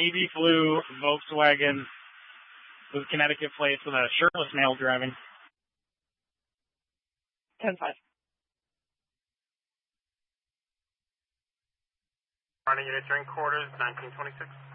navy blue Volkswagen with Connecticut plates with a shirtless male driving. 10-5. Running unit during quarters, 1926.